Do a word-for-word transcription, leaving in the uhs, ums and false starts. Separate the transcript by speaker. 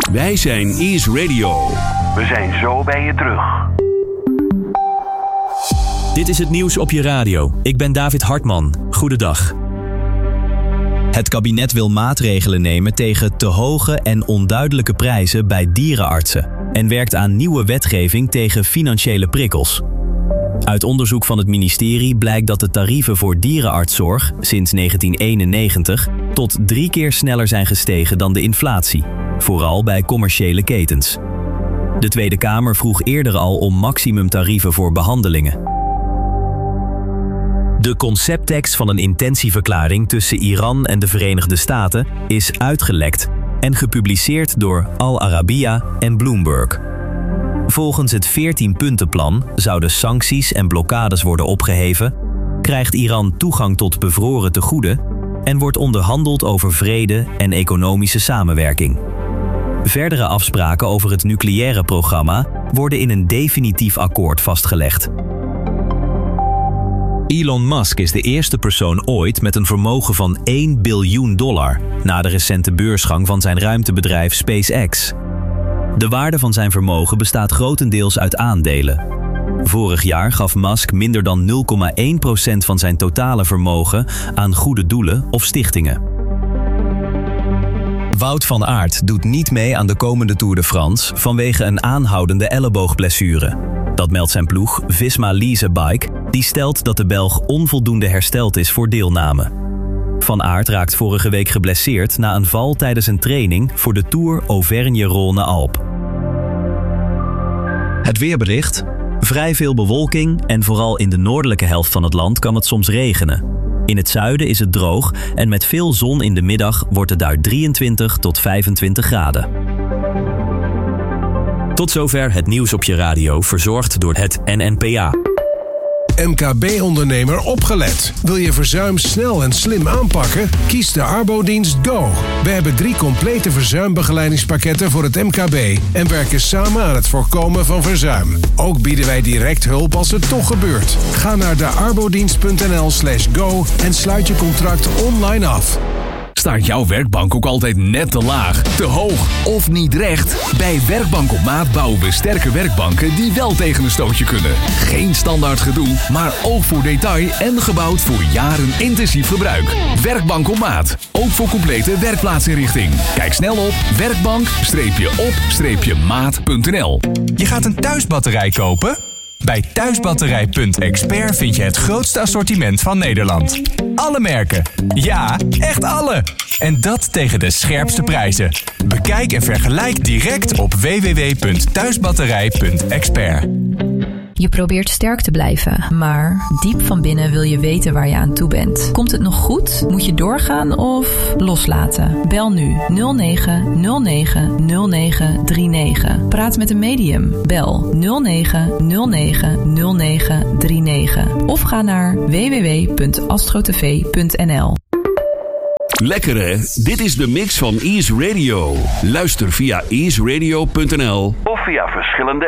Speaker 1: Wij zijn Ease Radio.
Speaker 2: We zijn zo bij je terug.
Speaker 3: Dit is het nieuws op je radio. Ik ben David Hartman. Goedendag. Het kabinet wil maatregelen nemen tegen te hoge en onduidelijke prijzen bij dierenartsen en werkt aan nieuwe wetgeving tegen financiële prikkels. Uit onderzoek van het ministerie blijkt dat de tarieven voor dierenartszorg sinds negentien eenennegentig tot drie keer sneller zijn gestegen dan de inflatie, vooral bij commerciële ketens. De Tweede Kamer vroeg eerder al om maximumtarieven voor behandelingen. De concepttekst van een intentieverklaring tussen Iran en de Verenigde Staten is uitgelekt en gepubliceerd door Al Arabiya en Bloomberg. Volgens het veertien-puntenplan zouden sancties en blokkades worden opgeheven, krijgt Iran toegang tot bevroren tegoeden en wordt onderhandeld over vrede en economische samenwerking. Verdere afspraken over het nucleaire programma worden in een definitief akkoord vastgelegd. Elon Musk is de eerste persoon ooit met een vermogen van één biljoen dollar na de recente beursgang van zijn ruimtebedrijf SpaceX. De waarde van zijn vermogen bestaat grotendeels uit aandelen. Vorig jaar gaf Musk minder dan nul komma één procent van zijn totale vermogen aan goede doelen of stichtingen. Wout van Aert doet niet mee aan de komende Tour de France vanwege een aanhoudende elleboogblessure. Dat meldt zijn ploeg Visma Lease Bike, die stelt dat de Belg onvoldoende hersteld is voor deelname. Van Aert raakt vorige week geblesseerd na een val tijdens een training voor de Tour Auvergne-Rhône-Alpes. Het weerbericht. Vrij veel bewolking en vooral in de noordelijke helft van het land kan het soms regenen. In het zuiden is het droog en met veel zon in de middag wordt het daar drieëntwintig tot vijfentwintig graden. Tot zover het nieuws op je radio, verzorgd door het N N P A.
Speaker 4: M K B-ondernemer opgelet. Wil je verzuim snel en slim aanpakken? Kies de Arbodienst Go. We hebben drie complete verzuimbegeleidingspakketten voor het M K B en werken samen aan het voorkomen van verzuim. Ook bieden wij direct hulp als het toch gebeurt. Ga naar de arbodienst.nl slash go en sluit je contract online af.
Speaker 1: Staat jouw werkbank ook altijd net te laag, te hoog of niet recht? Bij Werkbank op Maat bouwen we sterke werkbanken die wel tegen een stootje kunnen. Geen standaard gedoe, maar oog voor detail en gebouwd voor jaren intensief gebruik. Werkbank op Maat, ook voor complete werkplaatsinrichting. Kijk snel op werkbank op maat punt n l.
Speaker 5: Je gaat een thuisbatterij kopen? Bij thuisbatterij punt expert vind je het grootste assortiment van Nederland. Alle merken. Ja, echt alle. En dat tegen de scherpste prijzen. Bekijk en vergelijk direct op w w w punt thuisbatterij punt expert.
Speaker 6: Je probeert sterk te blijven, maar diep van binnen wil je weten waar je aan toe bent. Komt het nog goed? Moet je doorgaan of loslaten? Bel nu nul negen nul negen nul negen drie negen. Praat met een medium. Bel nul negen nul negen nul negen drie negen. Of ga naar w w w punt astrotv punt n l.
Speaker 1: Lekker hè? Dit is de mix van Ease Radio. Luister via ease radio punt n l
Speaker 2: Of via verschillende